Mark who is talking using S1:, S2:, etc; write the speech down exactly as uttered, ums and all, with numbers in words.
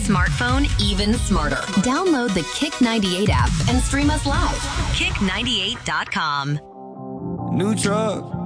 S1: smartphone even smarter. Download the Kick ninety-eight app and stream us live. kick ninety-eight dot com.
S2: New truck.